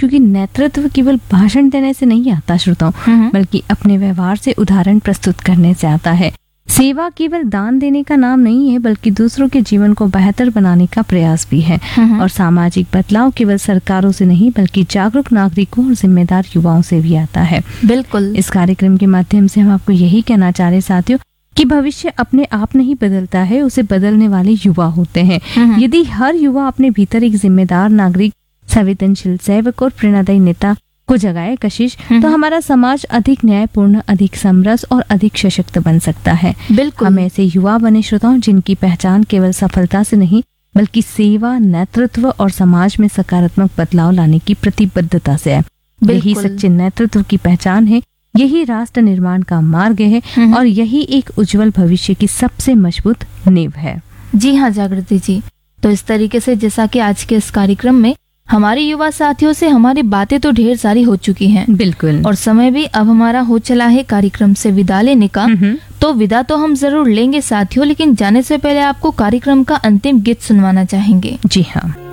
क्योंकि नेतृत्व केवल भाषण देने से नहीं आता श्रोताओं, बल्कि अपने व्यवहार से उदाहरण प्रस्तुत करने से आता है। सेवा केवल दान देने का नाम नहीं है, बल्कि दूसरों के जीवन को बेहतर बनाने का प्रयास भी है। और सामाजिक बदलाव केवल सरकारों से नहीं, बल्कि जागरूक नागरिकों और जिम्मेदार युवाओं से भी आता है। बिल्कुल। इस कार्यक्रम के माध्यम से हम आपको यही कहना चाह रहे साथियों कि भविष्य अपने आप नहीं बदलता है, उसे बदलने वाले युवा होते हैं। यदि हर युवा अपने भीतर एक जिम्मेदार नागरिक, संवेदनशील सेवक और प्रेरणादायी नेता को जगाए कशिश, तो हमारा समाज अधिक न्यायपूर्ण, अधिक समरस और अधिक सशक्त बन सकता है। बिल्कुल। हम ऐसे युवा बने श्रोताओं जिनकी पहचान केवल सफलता से नहीं, बल्कि सेवा, नेतृत्व और समाज में सकारात्मक बदलाव लाने की प्रतिबद्धता से है। यही सच्चे नेतृत्व की पहचान है, यही राष्ट्र निर्माण का मार्ग है और यही एक उज्जवल भविष्य की सबसे मजबूत नींव है। जी हाँ जागृति जी, तो इस तरीके से जैसा कि आज के इस कार्यक्रम में हमारे युवा साथियों से हमारी बातें तो ढेर सारी हो चुकी हैं। बिल्कुल। और समय भी अब हमारा हो चला है कार्यक्रम से विदा लेने का। तो विदा तो हम जरूर लेंगे साथियों, लेकिन जाने से पहले आपको कार्यक्रम का अंतिम गीत सुनवाना चाहेंगे। जी हाँ।